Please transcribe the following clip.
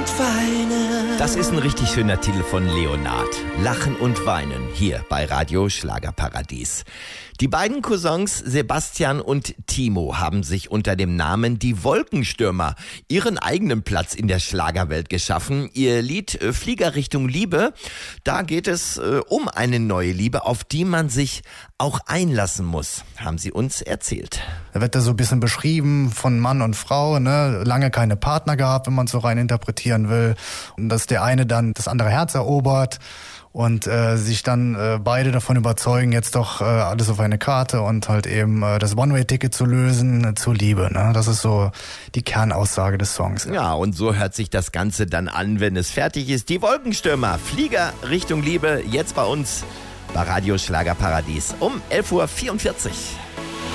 und weinen. Das ist ein richtig schöner Titel von Leonard. Lachen und weinen, hier bei Radio Schlagerparadies. Die beiden Cousins Sebastian und Timo haben sich unter dem Namen Die Wolkenstürmer ihren eigenen Platz in der Schlagerwelt geschaffen. Ihr Lied Flieger Richtung Liebe, da geht es um eine neue Liebe, auf die man sich auch einlassen muss, haben sie uns erzählt. Da wird da so ein bisschen beschrieben von Mann und Frau, ne? Lange keine Partner gehabt, wenn man es so rein interpretieren will. Und dass der eine dann das andere Herz erobert und sich dann beide davon überzeugen, jetzt doch alles auf eine Karte und halt eben das One-Way-Ticket zu lösen zur Liebe. Ne? Das ist so die Kernaussage des Songs. Ja, und so hört sich das Ganze dann an, wenn es fertig ist. Die Wolkenstürmer, Flieger Richtung Liebe, jetzt bei uns bei Radio Schlagerparadies um 11.44 Uhr.